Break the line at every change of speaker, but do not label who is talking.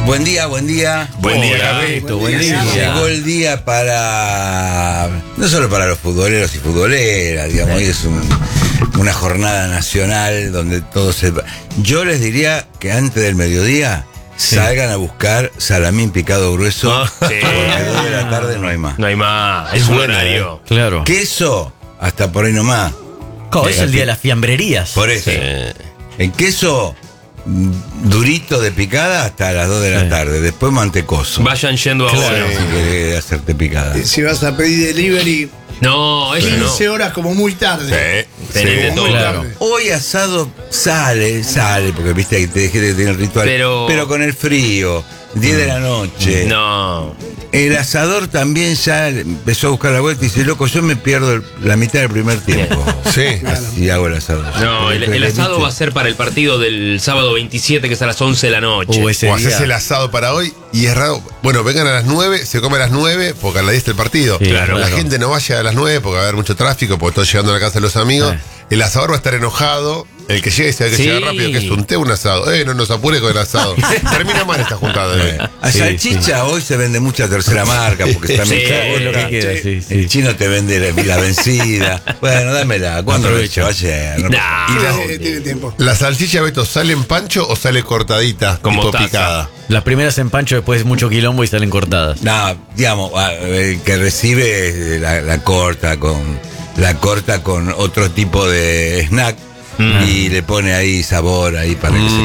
Buen día, buen día.
Buen día, Beto, buen día.
Llegó el día para, no solo para los futboleros y futboleras, digamos, hoy es una jornada nacional donde todo se... Yo les diría que antes del mediodía salgan a buscar salamín picado grueso, porque 2 de la tarde no hay más.
No hay más, es un horario.
Claro.
Queso, hasta por ahí nomás.
Es el día de las fiambrerías.
Por eso.
Sí.
El queso durito de picada hasta las 2 de la tarde, después mantecoso.
Vayan yendo ahora.
Si querés hacerte picada.
Si vas a pedir delivery,
No, eso
15
no.
horas como muy tarde.
Tenés de todo.
Claro.
Hoy asado sale, porque viste que te dejé de tener el ritual. Pero con el frío, 10 de la noche.
No.
El asador también ya empezó a buscar la vuelta y dice, loco, yo me pierdo la mitad del primer tiempo.
Sí.
Así hago el asador.
No, el asado va a ser para el partido del sábado 27, que es a las 11 de la noche.
Ese
O haces
día.
el asado para hoy y es raro. Bueno, vengan a las 9, se come a las 9 porque a las 10 está el partido.
Sí,
claro.
La gente no vaya a las 9 porque va a haber mucho tráfico, porque estoy llegando a la casa de los amigos. El asador va a estar enojado. El que llegue se va a
Sí.
llegar rápido, que es un té, un asado. No nos apure con el asado. Termina mal esta juntada.
A salchicha hoy se vende mucha tercera marca porque está
Sí,
mezclada.
Es lo que queda, sí, sí.
El chino te vende la vencida. Bueno, dámela. ¿Cuándo lo he hecho? Ayer. No,
Nah.
Tiene tiempo.
¿La salchicha, Beto, sale en pancho o sale cortadita?
Con
tipo
mostaza.
picada.
Las primeras en pancho, después mucho quilombo y salen cortadas.
No, digamos, el que recibe la corta con otro tipo de snack y le pone ahí sabor ahí para que se